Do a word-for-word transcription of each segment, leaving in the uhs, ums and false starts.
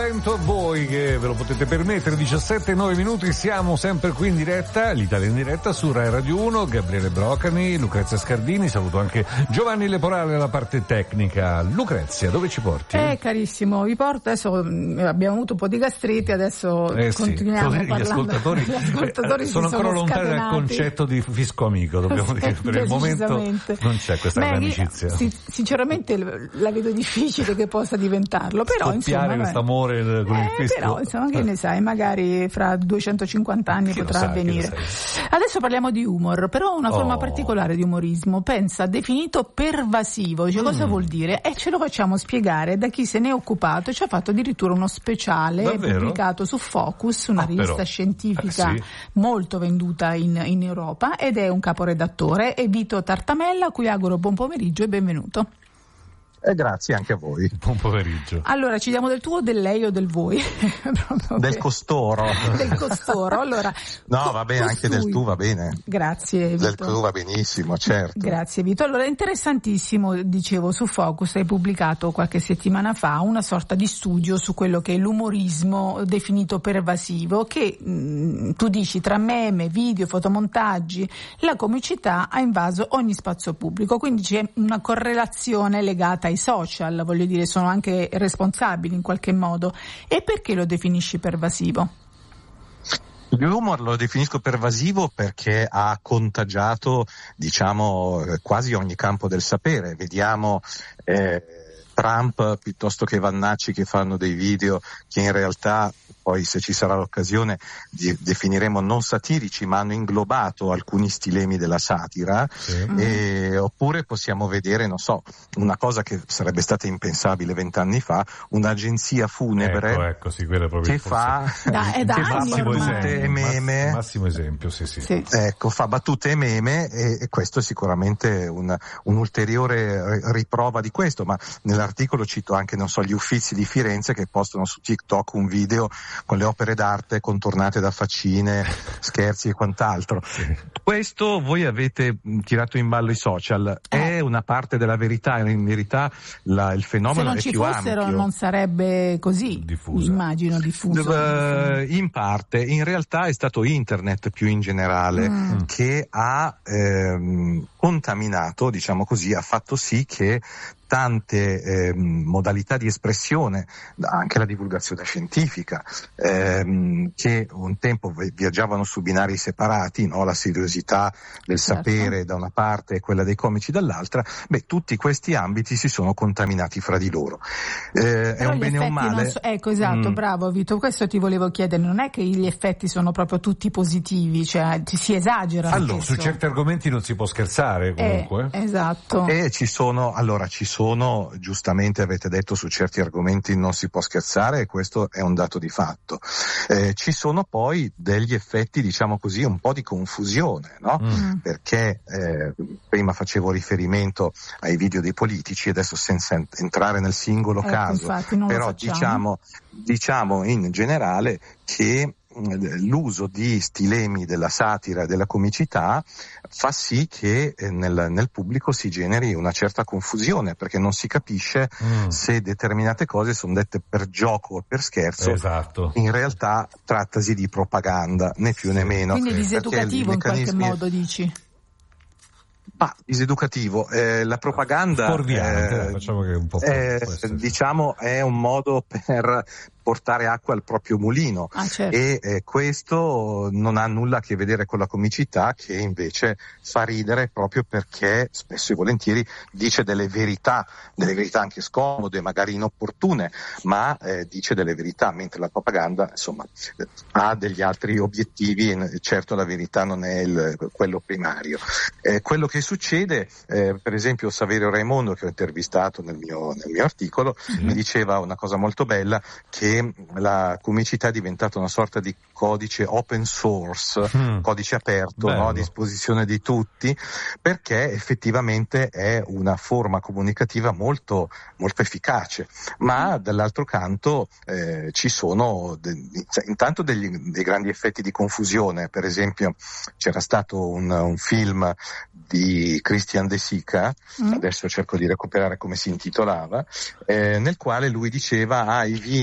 talento a voi che ve lo potete permettere. Diciassette e nove minuti, siamo sempre qui in diretta, l'Italia in diretta su Rai Radio uno. Gabriele Brocani, Lucrezia Scardini, saluto anche Giovanni Leporale alla parte tecnica. Lucrezia, dove ci porti? Eh carissimo, vi porto, adesso abbiamo avuto un po' di gastrite, adesso eh continuiamo sì, parlando. Gli ascoltatori, gli ascoltatori sono ancora sono lontani scatenati. dal concetto di fisco amico, dobbiamo dire, per il momento non c'è questa Beh, amicizia. Sì, sinceramente la vedo difficile che possa diventarlo, però scoppiare insomma, questo amore con eh, il fisco. Però insomma, che ne sai, magari fra duecentocinquanta anni chi potrà sa, avvenire. Adesso parliamo di humor, però una forma oh. particolare di umorismo, pensa, definito pervasivo. Cioè, mm. cosa vuol dire? E ce lo facciamo spiegare da chi se ne è occupato e ci ha fatto addirittura uno speciale Davvero? pubblicato su Focus, una ah, rivista però. scientifica eh, sì. molto venduta in, in Europa, ed è un caporedattore, è Vito Tartamella, a cui auguro buon pomeriggio e benvenuto. E eh, grazie anche a voi. Buon pomeriggio. Allora, ci diamo del tu o del lei o del voi? Del che... costoro. Del costoro, allora. No, va bene, anche del tu va bene. Grazie Vito. Del tu va benissimo, certo. Grazie Vito. Allora, interessantissimo, dicevo, su Focus hai pubblicato qualche settimana fa una sorta di studio su quello che è l'umorismo definito pervasivo, che mh, tu dici tra meme, video, fotomontaggi, la comicità ha invaso ogni spazio pubblico, quindi c'è una correlazione legata ai social, voglio dire, sono anche responsabili in qualche modo. E perché lo definisci pervasivo? L'humor lo definisco pervasivo perché ha contagiato, diciamo, quasi ogni campo del sapere. Vediamo eh, Trump piuttosto che Vannacci che fanno dei video che in realtà, poi se ci sarà l'occasione, di, definiremo non satirici, ma hanno inglobato alcuni stilemi della satira, sì. e, oppure possiamo vedere, non so, una cosa che sarebbe stata impensabile vent'anni fa, un'agenzia funebre ecco, ecco, sì, che fa, da, è da che fa battute e meme. Massimo esempio, sì, sì. sì. Ecco, fa battute e meme e, e questo è sicuramente un, un'ulteriore riprova di questo, ma nell'articolo cito anche, non so, gli Uffizi di Firenze che postano su TikTok un video con le opere d'arte contornate da faccine, scherzi e quant'altro. Sì. Questo voi avete tirato in ballo i social, è una parte della verità, in verità la, il fenomeno è più ampio. Se non ci fossero non sarebbe così, diffuso. immagino, diffuso. Uh, in parte, in realtà è stato internet più in generale mm. che ha ehm, contaminato, diciamo così, ha fatto sì che tante eh, modalità di espressione, anche la divulgazione scientifica, ehm, che un tempo viaggiavano su binari separati, no? La seriosità del certo. sapere da una parte e quella dei comici dall'altra, beh, tutti questi ambiti si sono contaminati fra di loro. Eh, è un bene o un male? So, ecco, esatto, mm. bravo Vito, questo ti volevo chiedere, non è che gli effetti sono proprio tutti positivi, cioè si esagera. Allora, spesso. su certi argomenti non si può scherzare comunque. Eh, esatto. E ci sono, allora, ci sono, giustamente avete detto, su certi argomenti non si può scherzare e questo è un dato di fatto. Eh, ci sono poi degli effetti, diciamo così, un po' di confusione, no? Mm. Perché eh, prima facevo riferimento ai video dei politici, adesso senza entrare nel singolo ecco, caso, infatti, però diciamo, diciamo in generale che l'uso di stilemi della satira e della comicità fa sì che nel, nel pubblico si generi una certa confusione, perché non si capisce mm. se determinate cose sono dette per gioco o per scherzo. Esatto. In realtà trattasi di propaganda, né più sì. né meno. Quindi diseducativo in qualche modo, dici? Ah, diseducativo. Eh, la propaganda eh, facciamo che un po' eh, diciamo è un modo per portare acqua al proprio mulino ah, certo. e eh, questo non ha nulla a che vedere con la comicità, che invece fa ridere proprio perché spesso e volentieri dice delle verità, delle verità anche scomode, magari inopportune, ma eh, dice delle verità, mentre la propaganda insomma eh, ha degli altri obiettivi e certo la verità non è il, quello primario. Eh, quello che succede, eh, per esempio Saverio Raimondo, che ho intervistato nel mio, nel mio articolo, sì. mi diceva una cosa molto bella, che la comicità è diventata una sorta di codice open source, mm. codice aperto, no, a disposizione di tutti, perché effettivamente è una forma comunicativa molto, molto efficace, ma dall'altro canto eh, ci sono de- intanto degli, dei grandi effetti di confusione. Per esempio c'era stato un, un film di Christian De Sica, mm. adesso cerco di recuperare come si intitolava, eh, nel quale lui diceva ah, i vini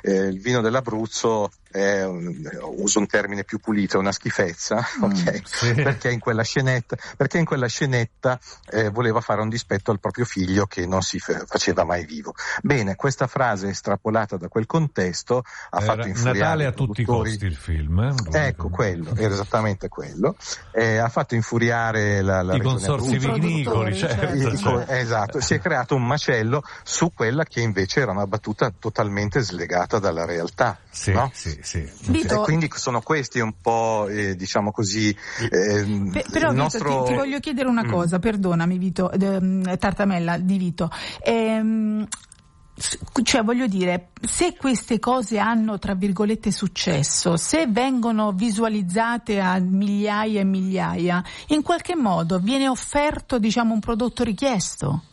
eh, il vino dell'Abruzzo è un, uso un termine più pulito, è una schifezza, mm, ok? Sì. Perché in quella scenetta, perché in quella scenetta eh, voleva fare un dispetto al proprio figlio che non si f- faceva mai vivo. Bene, questa frase estrapolata da quel contesto ha Era fatto infuriare Natale a tutti i costi il film. Eh? Ecco, quello, era esattamente quello. Eh, ha fatto infuriare la, la i regione consorzi Abruzzo. vinicoli, certo, I, certo. Esatto, si è creato un macello su quella che invece era una battuta totalmente slegata dalla realtà. Sì, no? sì, sì. Vito, e quindi sono questi un po', eh, diciamo così, eh, Pe- però il Vito, nostro... ti, ti voglio chiedere una cosa, mm. perdonami Vito, eh, Tartamella di Vito. Ehm, Cioè, voglio dire, se queste cose hanno, tra virgolette, successo, se vengono visualizzate a migliaia e migliaia, in qualche modo viene offerto, diciamo, un prodotto richiesto?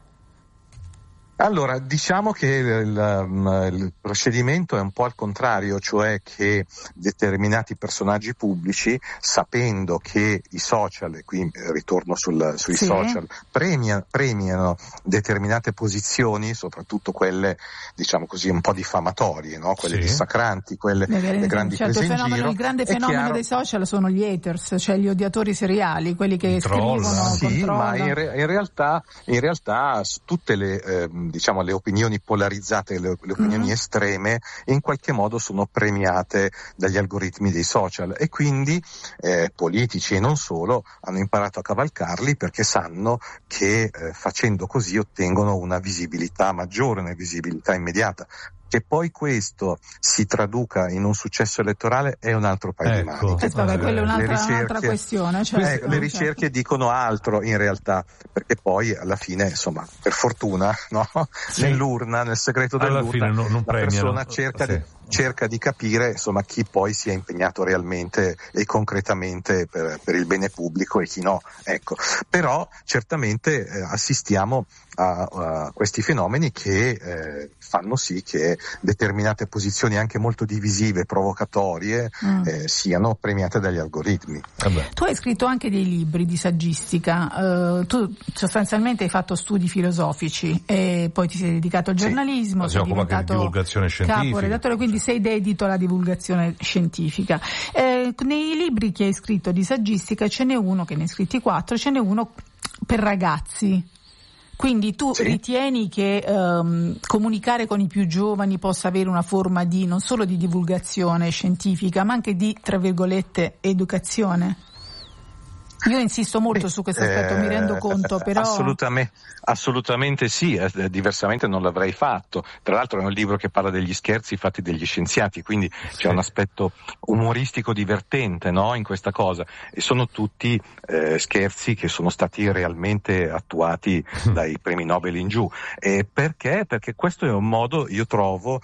Allora, diciamo che il, il procedimento è un po' al contrario, cioè che determinati personaggi pubblici, sapendo che i social, e qui ritorno sul, sui sì. social, premia, premiano determinate posizioni, soprattutto quelle, diciamo così, un po' diffamatorie, no? Quelle sì. dissacranti, quelle le, le grandi certo, prese il, fenomeno, in giro. Il grande fenomeno chiaro... dei social sono gli haters, cioè gli odiatori seriali, quelli che Troll. scrivono, sì, controllano. ma in, re, in realtà, in realtà tutte le eh, diciamo le opinioni polarizzate, le, le opinioni mm-hmm. estreme, in qualche modo sono premiate dagli algoritmi dei social e quindi eh, politici e non solo hanno imparato a cavalcarli perché sanno che eh, facendo così ottengono una visibilità maggiore, una visibilità immediata. Che poi questo si traduca in un successo elettorale è un altro paio ecco. di maniche. Eh, vabbè, quella è un'altra, ricerche, un'altra questione. Certo, eh, le ricerche certo. dicono altro in realtà, perché poi alla fine, insomma, per fortuna, no? Sì. Nell'urna, nel segreto alla dell'urna, fine non, non la premiano. persona cerca sì. di cerca di capire insomma chi poi si è impegnato realmente e concretamente per, per il bene pubblico e chi no, ecco. Però certamente eh, assistiamo a, a questi fenomeni che eh, fanno sì che determinate posizioni anche molto divisive, provocatorie, mm. eh, siano premiate dagli algoritmi. Vabbè. Tu hai scritto anche dei libri di saggistica, uh, tu sostanzialmente hai fatto studi filosofici e poi ti sei dedicato al giornalismo, sì. sei diventato di divulgazione scientifica. Caporedattore, quindi sei dedito alla divulgazione scientifica. Eh, nei libri che hai scritto di saggistica ce n'è uno, che ne hai scritti quattro, ce n'è uno per ragazzi. Quindi tu sì. ritieni che um, comunicare con i più giovani possa avere una forma di non solo di divulgazione scientifica, ma anche di, tra virgolette, educazione? Io insisto molto su questo aspetto, eh, mi rendo conto, però... Assolutamente, assolutamente sì, eh, diversamente non l'avrei fatto. Tra l'altro è un libro che parla degli scherzi fatti dagli scienziati, quindi sì. c'è un aspetto umoristico divertente, no, in questa cosa. E sono tutti eh, scherzi che sono stati realmente attuati dai premi Nobel in giù. E perché? Perché questo è un modo, io trovo,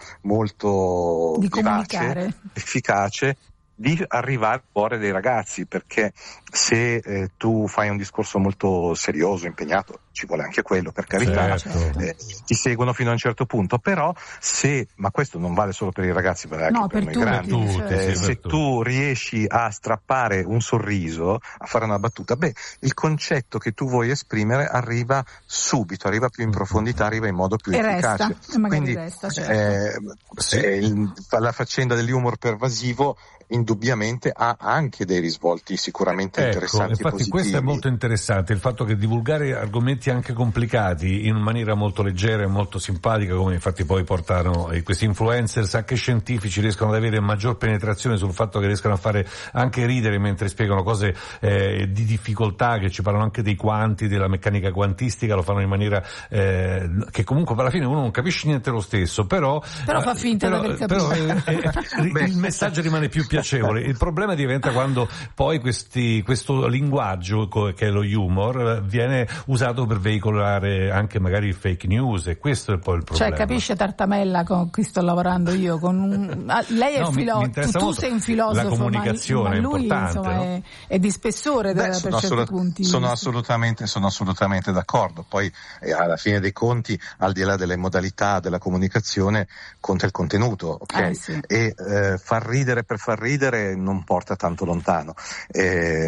molto di vivace, comunicare, efficace, di arrivare al cuore dei ragazzi, perché se eh, tu fai un discorso molto serioso, impegnato, ci vuole anche quello, per carità, certo. eh, ti seguono fino a un certo punto, però se, ma questo non vale solo per i ragazzi, vale anche no, per, per noi tutti, grandi, tutti, eh, sì, se per tu riesci a strappare un sorriso, a fare una battuta, beh, il concetto che tu vuoi esprimere arriva subito, arriva più in profondità, arriva in modo più e efficace. Resta, e magari Quindi resta, certo. eh, sì. il, la faccenda dell'humor pervasivo indubbiamente ha anche dei risvolti sicuramente ecco, interessanti infatti e positivi. Questo è molto interessante, il fatto che divulgare argomenti anche complicati in maniera molto leggera e molto simpatica, come infatti poi portano eh, questi influencers anche scientifici, riescono ad avere maggior penetrazione sul fatto che riescano a fare anche ridere mentre spiegano cose eh, di difficoltà, che ci parlano anche dei quanti, della meccanica quantistica, lo fanno in maniera eh, che comunque alla fine uno non capisce niente lo stesso, però però fa finta però, di aver capito. Però eh, eh, il messaggio rimane più piacevole. Il problema diventa quando poi questi, questo linguaggio che è lo humor viene usato per veicolare anche magari fake news, e questo è poi il problema. Cioè, capisce Tartamella con cui sto lavorando io? Con un... ah, lei è no, filosofo, tu, tu sei un filosofo, la comunicazione ma, ma lui è insomma no? è, è di spessore. Beh, da, per certi assolut- punti. Sono assolutamente, sono assolutamente d'accordo. Poi eh, alla fine dei conti, al di là delle modalità della comunicazione, conta il contenuto, ok? Eh, sì. E eh, far ridere per far ridere non porta tanto lontano. Eh,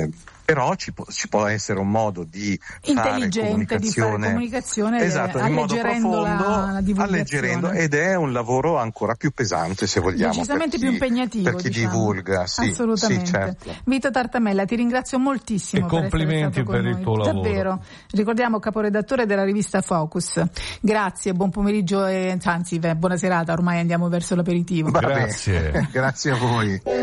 però ci può, ci può essere un modo di intelligente fare di fare comunicazione, esatto, in modo profondo, la, la divulgazione. alleggerendo, ed è un lavoro ancora più pesante, se vogliamo, decisamente per chi, più impegnativo, per chi diciamo. divulga. Sì, assolutamente. Sì, certo. Vito Tartamella, ti ringrazio moltissimo e per complimenti essere stato con per noi. il tuo lavoro. Davvero, ricordiamo caporedattore della rivista Focus. Grazie, buon pomeriggio e anzi beh, buona serata, ormai andiamo verso l'aperitivo. Va Grazie. bene. Grazie a voi.